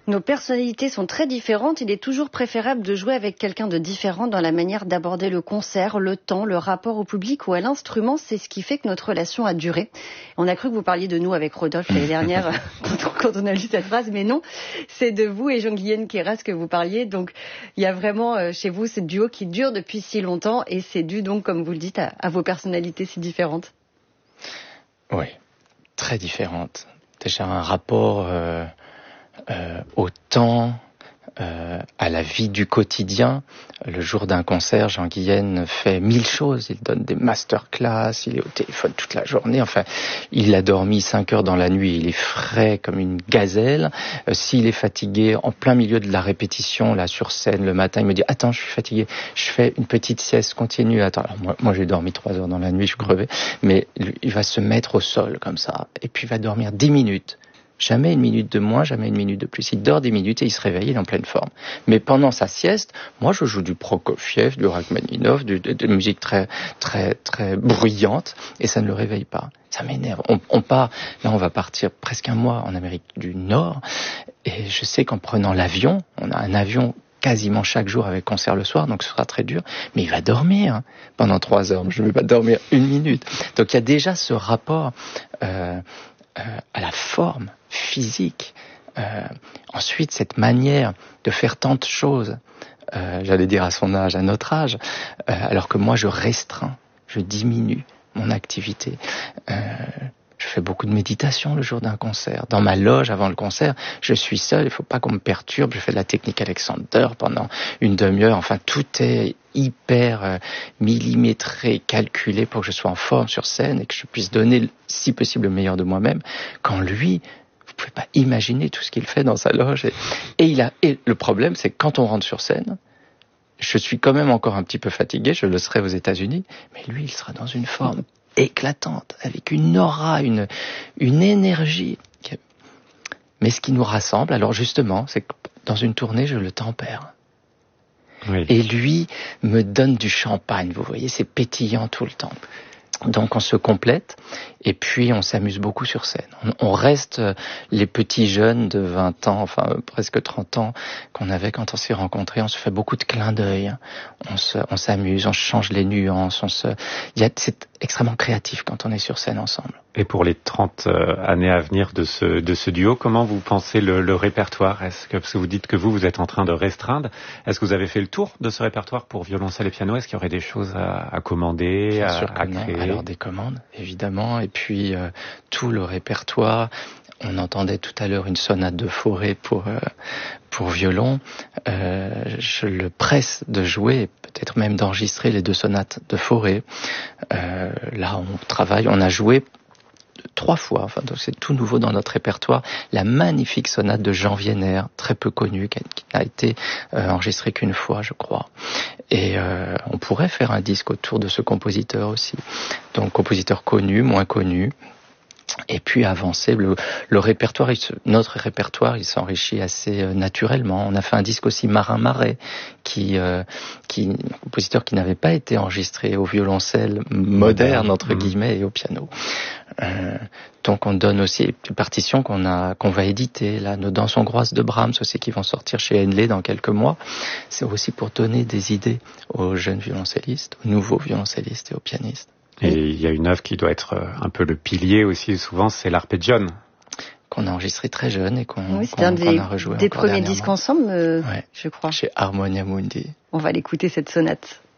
Nos personnalités sont très différentes. Il est toujours préférable de jouer avec quelqu'un de différent dans la manière d'aborder le concert, le temps, le rapport au public ou à l'instrument. C'est ce qui fait que notre relation a duré. On a cru que vous parliez de nous avec Rodolphe l'année dernière quand on a lu cette phrase, mais non, c'est de vous et Jean-Guyen Queyras que vous parliez. Donc il y a vraiment chez vous ce duo qui dure depuis si longtemps et c'est dû donc, comme vous le dites, à vos personnalités si différentes. Oui, très différentes. Déjà un rapport au temps, à la vie du quotidien. Le jour d'un concert, Jean-Guyen fait 1000 choses. Il donne des masterclass, il est au téléphone toute la journée. Enfin, il a dormi 5 heures dans la nuit. Il est frais comme une gazelle. S'il est fatigué, en plein milieu de la répétition, là, sur scène, le matin, il me dit « Attends, je suis fatigué. Je fais une petite sieste, continue. » Attends, alors moi, j'ai dormi 3 heures dans la nuit, je crevais. Mais il va se mettre au sol, comme ça. Et puis, il va dormir 10 minutes. Jamais 1 minute de moins, jamais 1 minute de plus. Il dort 10 minutes et il se réveille, il est en pleine forme. Mais pendant sa sieste, moi je joue du Prokofiev, du Rachmaninov, de musique très, très, très bruyante, et ça ne le réveille pas. Ça m'énerve. On part, là on va partir presque 1 mois en Amérique du Nord, et je sais qu'en prenant l'avion, on a un avion quasiment chaque jour avec concert le soir, donc ce sera très dur, mais il va dormir pendant 3 heures. Je ne vais pas dormir 1 minute. Donc il y a déjà ce rapport à la forme physique. Ensuite, cette manière de faire tant de choses, j'allais dire à son âge, à notre âge, alors que moi je restreins, je diminue mon activité. Je fais beaucoup de méditation le jour d'un concert. Dans ma loge, avant le concert, je suis seul, il ne faut pas qu'on me perturbe. Je fais de la technique Alexander pendant 1 demi-heure. Enfin, tout est hyper millimétré, calculé pour que je sois en forme sur scène et que je puisse donner, si possible, le meilleur de moi-même. Quand lui, vous pouvez pas imaginer tout ce qu'il fait dans sa loge. Et le problème, c'est que quand on rentre sur scène, je suis quand même encore un petit peu fatigué, je le serai aux États-Unis, mais lui, il sera dans une forme éclatante, avec une aura, une énergie. Mais ce qui nous rassemble, alors justement, c'est que dans une tournée, je le tempère. Oui. Et lui me donne du champagne, vous voyez, c'est pétillant tout le temps. Donc on se complète et puis on s'amuse beaucoup sur scène. On reste les petits jeunes de 20 ans, enfin presque 30 ans qu'on avait quand on s'est rencontrés. On se fait beaucoup de clins d'œil, on s'amuse, on change les nuances, c'est extrêmement créatif quand on est sur scène ensemble. Et pour les 30 années à venir de ce duo, comment vous pensez le répertoire ? Parce que vous dites que vous êtes en train de restreindre, est-ce que vous avez fait le tour de ce répertoire pour violoncelle et piano ? Est-ce qu'il y aurait des choses à commander, à créer ? Alors des commandes, évidemment, et puis tout le répertoire. On entendait tout à l'heure une sonate de Fauré pour violon. Je le presse de jouer, peut-être même d'enregistrer les 2 sonates de Fauré. Là, on travaille, on a joué 3 fois, enfin donc c'est tout nouveau dans notre répertoire, la magnifique sonate de Jean Wiener, très peu connue, qui n'a été enregistrée qu'1 fois, je crois. Et on pourrait faire un disque autour de ce compositeur aussi. Donc compositeur connu, moins connu. Et puis avancer, le répertoire, notre répertoire, il s'enrichit assez naturellement. On a fait un disque aussi Marin Marais, un compositeur qui n'avait pas été enregistré au violoncelle moderne entre guillemets et au piano. Donc on donne aussi des partitions qu'on va éditer. Là, nos danses hongroises de Brahms aussi qui vont sortir chez Henley dans quelques mois. C'est aussi pour donner des idées aux jeunes violoncellistes, aux nouveaux violoncellistes et aux pianistes. Et il y a une œuvre qui doit être un peu le pilier aussi, souvent, c'est l'Arpeggione. Qu'on a enregistré très jeune et qu'on a rejoué des premiers disques ensemble, ouais, je crois. Chez Harmonia Mundi. On va l'écouter, cette sonate.